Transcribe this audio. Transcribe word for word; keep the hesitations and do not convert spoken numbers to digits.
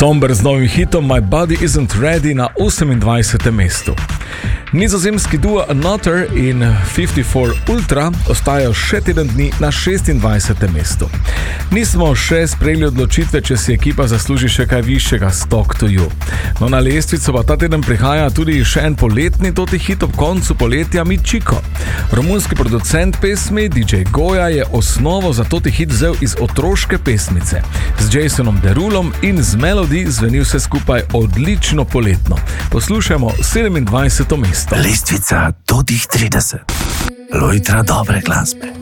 Somber z novim hitom My Body Isn't Ready na osemindvajsetem mestu. Nizozemski duo Another in petdeset štiri Ultra ostajajo še teden dni na šestindvajsetem mestu. Nismo še sprejeli odločitve, če si ekipa zasluži še kaj višjega, Talk to You. No, na lestvico pa ta teden prihaja tudi še en poletni toti hit ob koncu poletja Michiko. Romunski producent pesmi D J Goja je osnovo za toti hit vzel iz otroške pesmice. Z Jasonom Derulom in z Melody zveni vse skupaj odlično poletno. Poslušajmo sedemindvajseto mesto. Lestvica totih trideset. Lojtra dobre glasbe.